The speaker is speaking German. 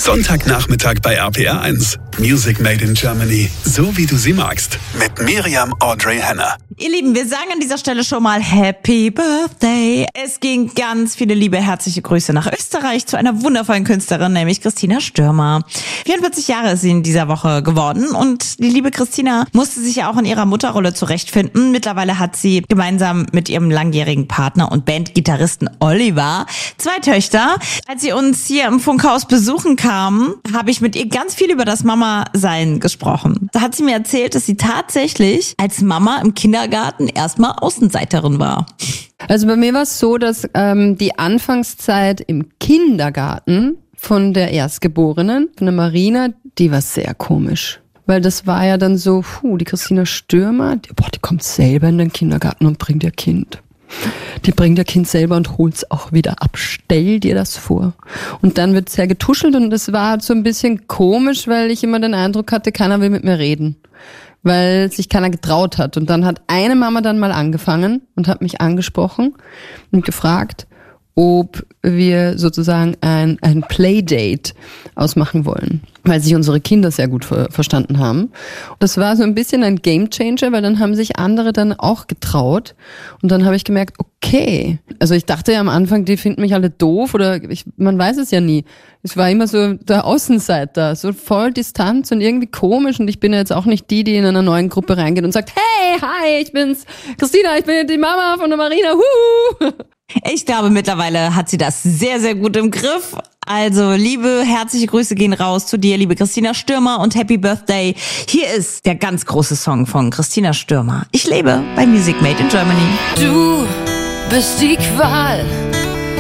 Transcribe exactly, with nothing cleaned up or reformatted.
Sonntagnachmittag bei R P R eins. Music Made in Germany. So wie du sie magst. Mit Miriam Audrey Hanna. Ihr Lieben, wir sagen an dieser Stelle schon mal Happy Birthday. Es ging ganz viele liebe, herzliche Grüße nach Österreich zu einer wundervollen Künstlerin, nämlich Christina Stürmer. vierundvierzig Jahre ist sie in dieser Woche geworden und die liebe Christina musste sich ja auch in ihrer Mutterrolle zurechtfinden. Mittlerweile hat sie gemeinsam mit ihrem langjährigen Partner und Bandgitarristen Oliver zwei Töchter. Als sie uns hier im Funkhaus besuchen kam, habe ich mit ihr ganz viel über das Mama-Sein gesprochen. Da hat sie mir erzählt, dass sie tatsächlich als Mama im Kindergarten erstmal Außenseiterin war. Also bei mir war es so, dass ähm, die Anfangszeit im Kindergarten von der Erstgeborenen, von der Marina, die war sehr komisch. Weil das war ja dann so, puh, die Christina Stürmer, die, boah, die kommt selber in den Kindergarten und bringt ihr Kind. Die bringt ihr Kind selber und holt's auch wieder ab. Stell dir das vor. Und dann wird sehr getuschelt und es war so ein bisschen komisch, weil ich immer den Eindruck hatte, keiner will mit mir reden. Weil sich keiner getraut hat. Und dann hat eine Mama dann mal angefangen und hat mich angesprochen und gefragt, ob wir sozusagen ein, ein Playdate ausmachen wollen, weil sich unsere Kinder sehr gut ver- verstanden haben. Das war so ein bisschen ein Gamechanger, weil dann haben sich andere dann auch getraut und dann habe ich gemerkt, okay, also ich dachte ja am Anfang, die finden mich alle doof oder ich, man weiß es ja nie. Es war immer so der Außenseiter, so voll Distanz und irgendwie komisch und ich bin ja jetzt auch nicht die, die in einer neuen Gruppe reingeht und sagt, hey, hi, ich bin's, Christina, ich bin die Mama von der Marina, huhu. Ich glaube, mittlerweile hat sie das sehr, sehr gut im Griff. Also, liebe, herzliche Grüße gehen raus zu dir, liebe Christina Stürmer und Happy Birthday. Hier ist der ganz große Song von Christina Stürmer. Ich lebe bei Music Made in Germany. Du bist die Qual